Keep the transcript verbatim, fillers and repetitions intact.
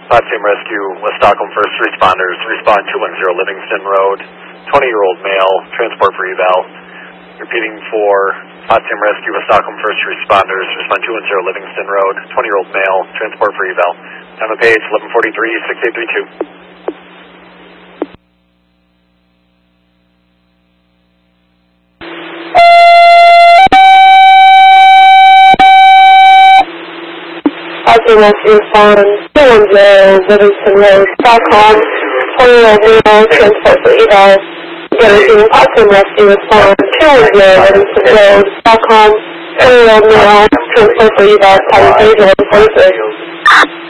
Potsdam Rescue, West Stockholm First Responders, respond two one zero Livingston Road, twenty-year-old male, transport for eval. Repeating for Potsdam Rescue, West Stockholm First Responders, respond two one zero Livingston Road, twenty-year-old male, transport for eval. Time of page eleven forty-three, six eight three two. Potsdam Rescue, respond two one zero Livingston Road, Stockholm, twenty-year-old male, transport for eval. Again, Potsdam Rescue, respond two one zero Livingston Road, Stockholm, twenty-year-old male, transport for eval. Time of page eleven forty-three.